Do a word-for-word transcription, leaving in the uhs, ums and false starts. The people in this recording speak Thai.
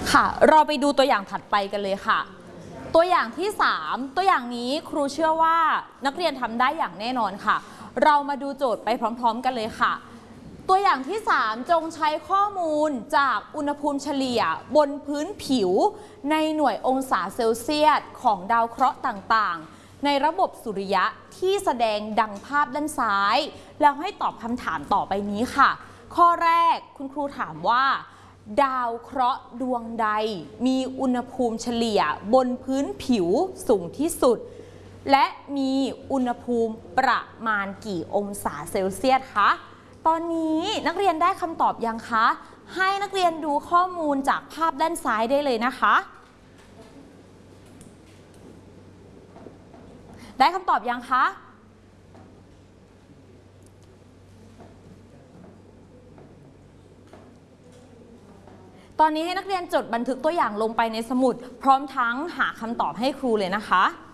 ค่ะเราไปดูตัวอย่างถัดไปกันเลยค่ะตัวอย่างที่สามตัวอย่างนี้ครูเชื่อว่านักเรียนทำได้อย่างแน่นอนค่ะเรามาดูโจทย์ไปพร้อมๆกันเลยค่ะตัวอย่างที่สามจงใช้ข้อมูลจากอุณหภูมิเฉลี่ยบนพื้นผิวในหน่วยองศาเซลเซียสของดาวเคราะห์ต่างๆในระบบสุริยะที่แสดงดังภาพด้านซ้ายแล้วให้ตอบคำถามต่อไปนี้ค่ะข้อแรกคุณครูถามว่าดาวเคราะห์ดวงใดมีอุณหภูมิเฉลี่ยบนพื้นผิวสูงที่สุดและมีอุณหภูมิประมาณกี่องศาเซลเซียสคะตอนนี้นักเรียนได้คำตอบยังคะให้นักเรียนดูข้อมูลจากภาพด้านซ้ายได้เลยนะคะได้คำตอบยังคะตอนนี้ให้นักเรียนจดบันทึกตัวอย่างลงไปในสมุดพร้อมทั้งหาคำตอบให้ครูเลยนะคะ